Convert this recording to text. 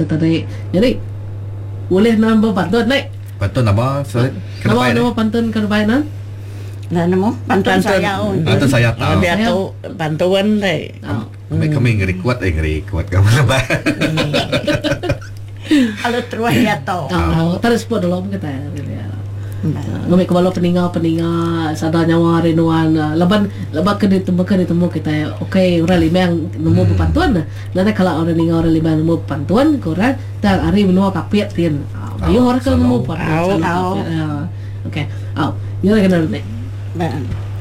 tadi. Jadi boleh nambah pantun naik. Pantun apa? Nama pantun kedapainan. Nah, namo pantun saya. Pantun saya tahu. Dia tahu bantuan deh. Kami ngeri kuat kamu apa? Kalau terus ya tahu. Terus buat dulu kita. Ngomong kebalo peninga sadar nyawa rinuan leban ketemu kita okay orang lima yang nemu bantuan nanti kalau orang lima nemu bantuan korang tak hari menua kapiat tin ayo orang kalau nemu bantuan okay ini lagi nanti